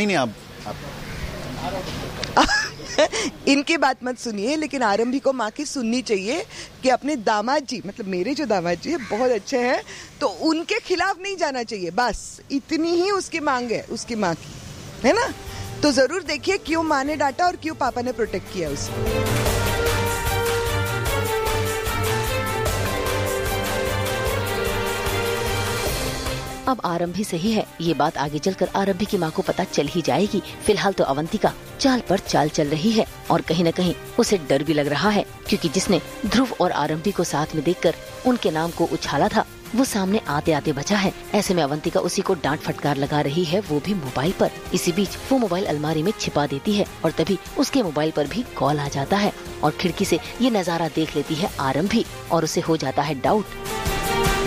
नहीं आप इनकी बात मत सुनिए, लेकिन आरंभी को माँ की सुननी चाहिए कि अपने दामाद जी, मतलब मेरे जो दामाद जी है बहुत अच्छे हैं, तो उनके खिलाफ नहीं जाना चाहिए। बस इतनी ही उसकी मांग है, उसकी माँ की, है ना। तो जरूर देखिए क्यों माँ ने डांटा और क्यों पापा ने प्रोटेक्ट किया उसे। अब आरंभी सही है, ये बात आगे चलकर आरंभी की माँ को पता चल ही जाएगी। फिलहाल तो अवंतिका चाल पर चाल चल रही है और कहीं न कहीं उसे डर भी लग रहा है, क्योंकि जिसने ध्रुव और आरंभी को साथ में देखकर उनके नाम को उछाला था वो सामने आते आते बचा है। ऐसे में अवंतिका उसी को डांट फटकार लगा रही है, वो भी मोबाइल पर। इसी बीच वो मोबाइल अलमारी में छिपा देती है और तभी उसके मोबाइल पर भी कॉल आ जाता है और खिड़की से ये नजारा देख लेती है आरंभी और उसे हो जाता है डाउट।